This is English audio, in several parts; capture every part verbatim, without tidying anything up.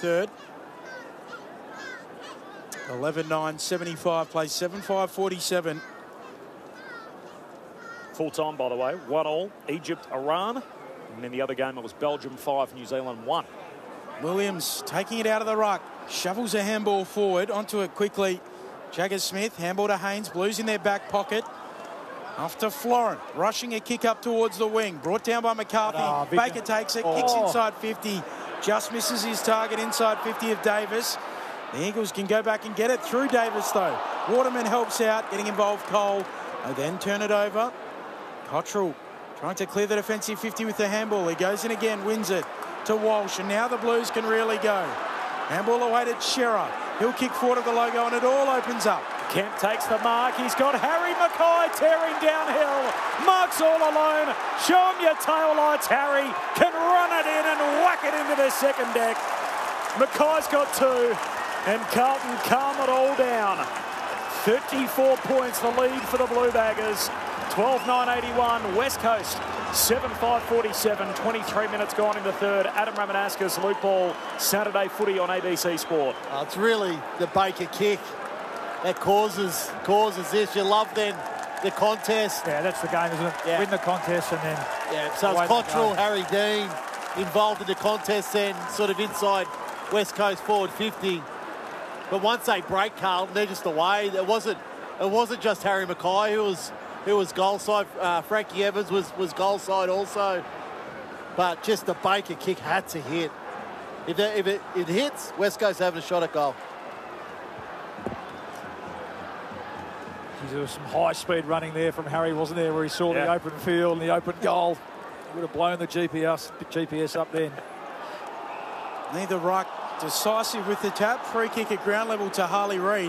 third. eleven nine seventy-five, plays seven five forty-seven. Full time, by the way, one all, Egypt, Iran. And then the other game, it was Belgium five, New Zealand one. Williams taking it out of the ruck. Shovels a handball forward. Onto it quickly. Jagger Smith, handball to Haynes. Blues in their back pocket. Off to Florent. Rushing a kick up towards the wing. Brought down by McCarthy. Oh, Baker takes it. Oh. Kicks inside fifty. Just misses his target inside fifty of Davis. The Eagles can go back and get it through Davis, though. Waterman helps out. Getting involved, Cole. They then turn it over. Cottrell trying to clear the defensive fifty with the handball. He goes in again, wins it to Walsh. And now the Blues can really go. Handball away to Shearer. He'll kick forward of the logo and it all opens up. Kemp takes the mark. He's got Harry Mackay tearing downhill. Mark's all alone. Show him your tail lights. Harry can run it in and whack it into the second deck. Mackay's got two. And Carlton calm it all down. thirty-four points the lead for the Blue Baggers. twelve nine eighty-one. West Coast seven five forty-seven. twenty-three minutes gone in the third. Adam Ramanaskas, Luke Ball, Saturday Footy on A B C Sport. Oh, it's really the Baker kick that causes causes this. You love then the contest. Yeah, that's the game, isn't it? Yeah. Win the contest and then... Yeah, so it's Cottrell, Harry Dean involved in the contest then, sort of inside West Coast forward fifty. But once they break Carlton, they're just away. It wasn't, it wasn't just Harry Mackay who was who was goal side. Uh, Frankie Evans was, was goal side also. But just the Baker kick had to hit. If, it, if it, it hits, West Coast having a shot at goal. There was some high-speed running there from Harry, wasn't there, where he saw yeah. the open field and the open goal. He would have blown the G P S, G P S up then. Neither ruck decisive with the tap. Free kick at ground level to Harley Reid.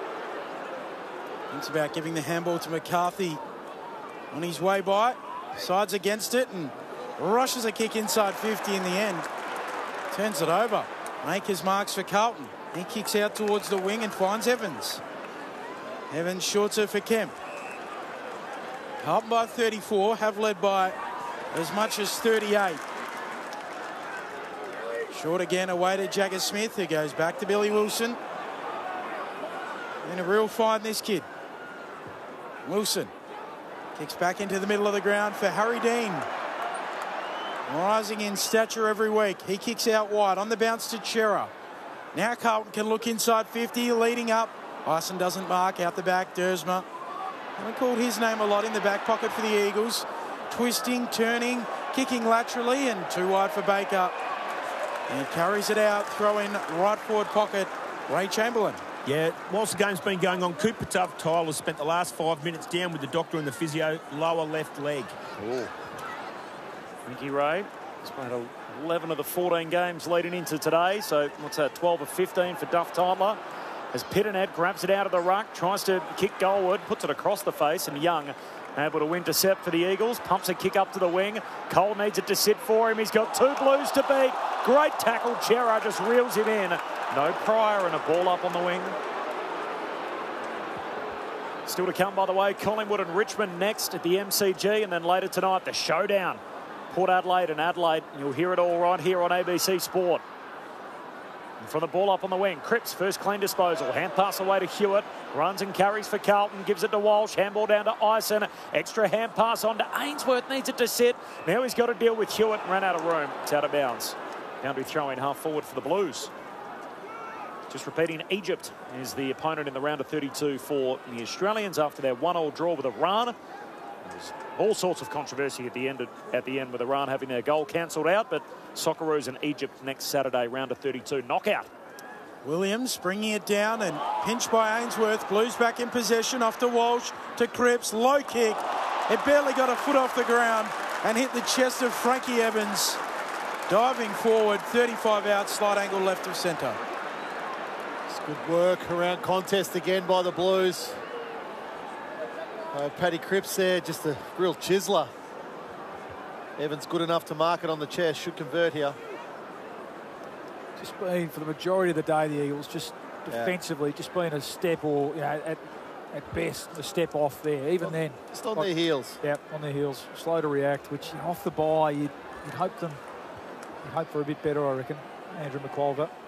It's about giving the handball to McCarthy on his way by. Sides against it and rushes a kick inside fifty in the end. Turns it over. Makers marks for Carlton. He kicks out towards the wing and finds Evans. Evans shorter for Kemp. Carlton by thirty-four, have led by as much as thirty-eight. Short again, away to Jagger Smith, who goes back to Billy Wilson. And a real find, this kid. Wilson kicks back into the middle of the ground for Harry Dean. Rising in stature every week. He kicks out wide on the bounce to Chera. Now Carlton can look inside fifty, leading up. Ison doesn't mark, out the back, Dersma. Haven't called his name a lot in the back pocket for the Eagles. Twisting, turning, kicking laterally, and too wide for Baker. And carries it out, throw in right forward pocket, Ray Chamberlain. Yeah, whilst the game's been going on, Cooper Tough Tyler spent the last five minutes down with the doctor and the physio, lower left leg. Oh. Ricky Ray has played eleven of the fourteen games leading into today, so what's that, twelve of fifteen for Duff Tyler. As Pitternet grabs it out of the ruck, tries to kick goalward, puts it across the face, and Young able to intercept for the Eagles, pumps a kick up to the wing. Cole needs it to sit for him. He's got two Blues to beat. Great tackle. Chera just reels him in. No Pryor and a ball up on the wing. Still to come, by the way, Collingwood and Richmond next at the M C G, and then later tonight, the showdown. Port Adelaide and Adelaide. You'll hear it all right here on A B C Sport. And from the ball up on the wing, Cripps, first clean disposal. Hand pass away to Hewitt. Runs and carries for Carlton. Gives it to Walsh. Handball down to Ison. Extra hand pass on to Ainsworth. Needs it to sit. Now he's got to deal with Hewitt and ran out of room. It's out of bounds. Boundary throw in half forward for the Blues. Just repeating, Egypt is the opponent in the round of thirty-two for the Australians after their one all draw with Iran. There's all sorts of controversy at the end at the end with Iran having their goal cancelled out, but Socceroos and Egypt next Saturday, round of thirty-two knockout. Williams bringing it down and pinched by Ainsworth. Blues back in possession, off to Walsh, to Cripps, low kick. It barely got a foot off the ground and hit the chest of Frankie Evans. Diving forward, thirty-five out, slight angle left of centre. It's good work around contest again by the Blues. Uh, Paddy Cripps there, just a real chiseler. Evans good enough to mark it on the chest, should convert here. Just been, for the majority of the day, the Eagles just defensively, yeah. just been a step or, you know, at, at best, a step off there. Even on, then. Just on like, their heels. Yeah, on their heels. Slow to react, which off the bye, you'd, you'd hope them, you'd hope for a bit better, I reckon. Andrew McQualver.